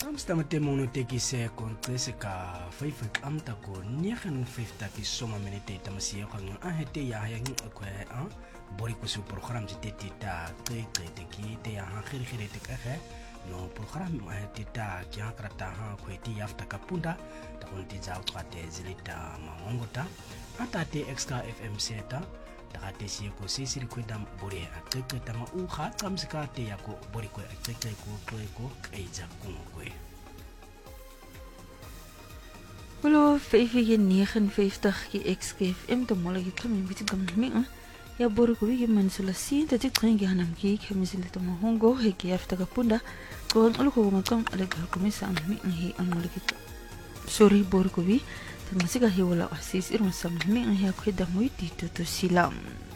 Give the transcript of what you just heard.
Samstama temono teki se kontrese ka faifat amta ko 59 ki soma minute tamasiya kang ahete ya yang ko bori ko su program jite ta te ki te ya khiri te ka no program ahete ta kya krata ha ko ti afta kapunda ta kon ti jaw trate zilita mangongota ata te extra fm seta takate siya ko sisiri ko dam bori akeke tama u kha tsamsika te ya ko bori ko akeke ko kaija ko Hallo, 59 ki XKFM to mola ki kami biti gaming ya bori ko wi man sula si ta ti trengi hanam ki kami sila to mahongo he ki afta kapunda ko ulu ko makam alega ko misa mi he an mola ki sorry bori ko wi ta masika he wala asis irma sam mi he ko da mo ti to silam